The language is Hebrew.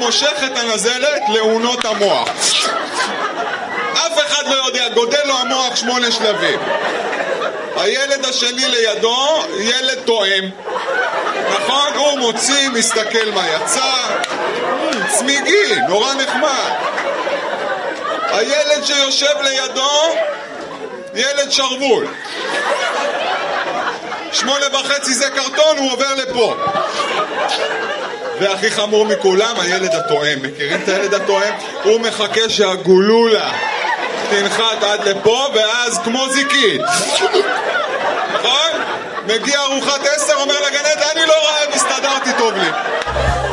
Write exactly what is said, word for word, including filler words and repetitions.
מושך את הנזלת לעונות המוח. אף אחד לא יודע, גודל לו המוח שמונה שלבים. הילד השני לידו, ילד תואם. נכון? הוא מוציא, מסתכל מה יצא. צמיגי, נורא נחמד. הילד שיושב לידו, ילד שרבול. שמונה וחצי זה קרטון, הוא עובר לפה. והכי חמור מכולם, הילד התואם. מכירים את הילד התואם? הוא מחכה שהגולולה תנחת עד לפה, ואז כמו זיקית. נכון? מגיע ארוחת עשר, אומר לגננת, אני לא רעב, הסתדרתי טוב לי.